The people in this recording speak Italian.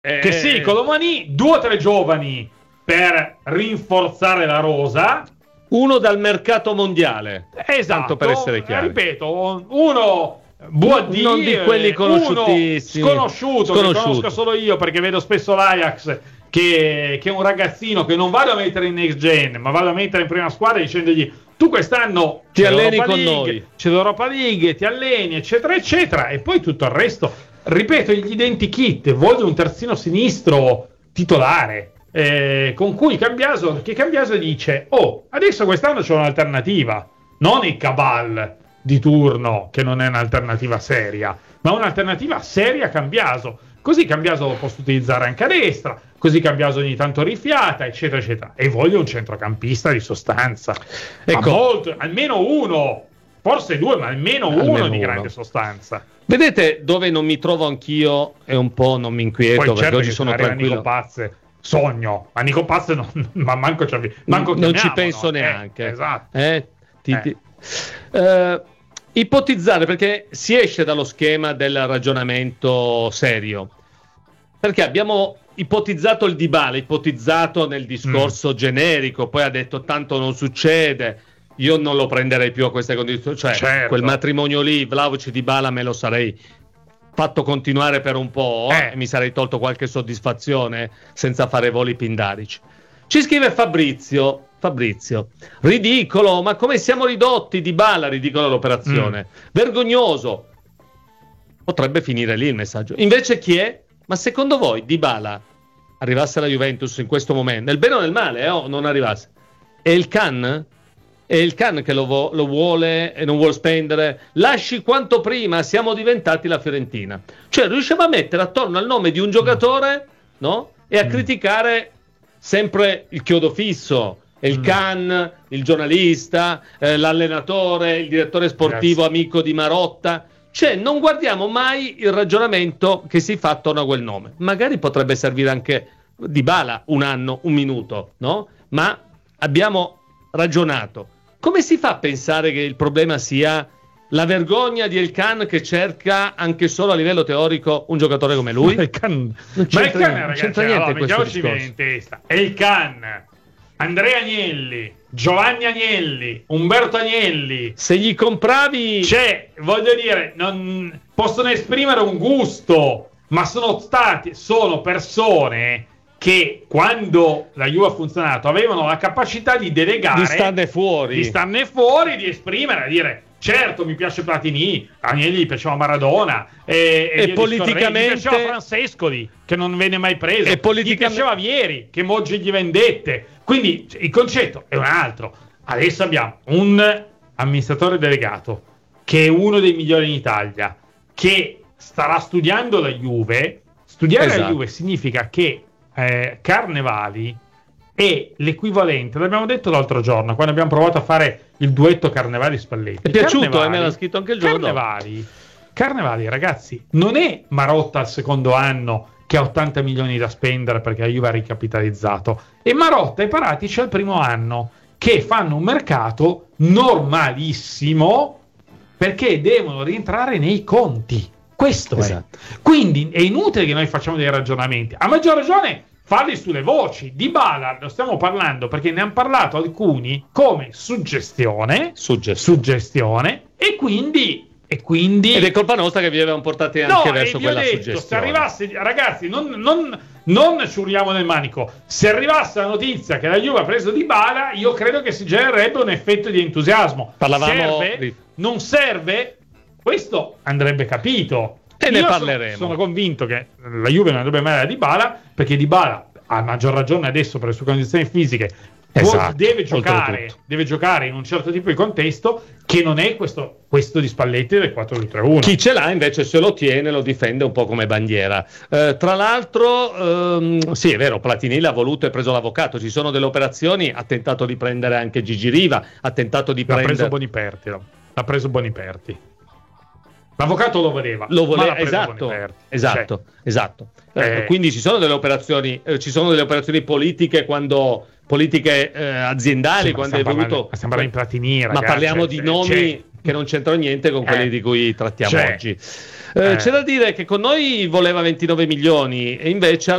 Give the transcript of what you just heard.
Che sì, Colomani, 2 o 3 giovani per rinforzare la rosa. Uno dal mercato mondiale. Esatto, tanto per essere chiari. Ripeto, uno buon non di quelli conosciutissimi. Uno sconosciuto, che conosco solo io perché vedo spesso l'Ajax, che è un ragazzino che non vado a mettere in next gen, ma vado a mettere in prima squadra dicendogli: tu quest'anno ti alleni con noi, c'è l'Europa League, ti alleni, eccetera eccetera, e poi tutto il resto, ripeto, gli identikit, voglio un terzino sinistro titolare, con cui Cambiaso dice: oh, adesso quest'anno c'è un'alternativa, non il Cabal di turno, che non è un'alternativa seria, ma un'alternativa seria a Cambiaso. Così Cambiaso lo posso utilizzare anche a destra, così Cambiaso ogni tanto rifiata, eccetera eccetera. E voglio un centrocampista di sostanza, ecco, almeno uno, forse 2, ma almeno uno di grande sostanza. Vedete dove non mi trovo anch'io e un po' non mi inquieto, poi perché oggi sono tranquillo. Nico Pazze, sogno, ma Nico Pazze ma manco non ci penso neanche. Esatto. Ipotizzare, perché si esce dallo schema del ragionamento serio, perché abbiamo ipotizzato il Dybala, ipotizzato nel discorso generico, poi ha detto tanto non succede, io non lo prenderei più a queste condizioni, cioè certo, quel matrimonio lì, Vlahovic e Dybala, me lo sarei fatto continuare per un po' e mi sarei tolto qualche soddisfazione senza fare voli pindarici. Ci scrive Fabrizio, ridicolo, ma come siamo ridotti, Dybala, ridicolo l'operazione, vergognoso. Potrebbe finire lì il messaggio. Invece chi è? Ma secondo voi Dybala arrivasse alla Juventus in questo momento, nel bene o nel male, non arrivasse, è il Can? È il Can che lo vuole e non vuole spendere? Lasci quanto prima, siamo diventati la Fiorentina. Cioè riusciamo a mettere attorno al nome di un giocatore, no? E a criticare sempre il chiodo fisso, il Can, il giornalista, l'allenatore, il direttore sportivo amico di Marotta. Cioè non guardiamo mai il ragionamento che si fa attorno a quel nome. Magari potrebbe servire anche Dybala un anno, un minuto, no? Ma abbiamo ragionato. Come si fa a pensare che il problema sia la vergogna di El Can, che cerca anche solo a livello teorico un giocatore come lui? Ma il Can, ragazzi, allora, mettiamoci in testa. El Can, Andrea Agnelli, Giovanni Agnelli, Umberto Agnelli. Se gli compravi, voglio dire, non possono esprimere un gusto, ma sono persone che quando la Juve ha funzionato avevano la capacità di delegare, di starne fuori, di esprimere, a dire: certo, mi piace Platini, Agnelli gli piaceva Maradona, e politicamente gli piaceva Francescoli, che non venne mai preso, e gli piaceva Vieri, che Moggi gli vendette. Quindi il concetto è un altro. Adesso abbiamo un amministratore delegato che è uno dei migliori in Italia, che starà studiando la Juve. Studiare la Juve significa che Carnevali è l'equivalente, l'abbiamo detto l'altro giorno quando abbiamo provato a fare il duetto Carnevali-Spalletti. È piaciuto, me l'ha scritto anche il giorno. Carnevali, ragazzi, non è Marotta al secondo anno che ha 80 milioni da spendere perché la Juve ha ricapitalizzato, e Marotta e Paratici al primo anno, che fanno un mercato normalissimo perché devono rientrare nei conti. Questo è. Quindi è inutile che noi facciamo dei ragionamenti. A maggior ragione farli sulle voci. Dybala lo stiamo parlando perché ne hanno parlato alcuni come suggestione, e quindi ed è colpa nostra che vi avevamo portati anche verso quella suggestione. Se arrivasse, ragazzi, non ci urliamo nel manico. Se arrivasse la notizia che la Juve ha preso Dybala, io credo che si genererebbe un effetto di entusiasmo. Non serve? Questo andrebbe capito. E ne parleremo. Sono convinto che la Juve non andrebbe mai a Dybala, perché Dybala, a maggior ragione adesso per le sue condizioni fisiche, deve giocare in un certo tipo di contesto che non è questo di Spalletti del 4-2-3-1. Chi ce l'ha invece se lo tiene, lo difende un po' come bandiera. Tra l'altro, sì, è vero, Platini l'ha voluto e preso l'avvocato. Ci sono delle operazioni, ha tentato di prendere anche Gigi Riva, ha tentato di prendere... L'ha preso Boniperti. L'avvocato lo voleva, esatto. Quindi ci sono delle operazioni, politiche aziendali, quando è voluto. Sembra in Platini, ragazzi, ma parliamo di nomi che non c'entrano niente con quelli di cui trattiamo oggi. C'è C'è da dire che con noi voleva 29 milioni e invece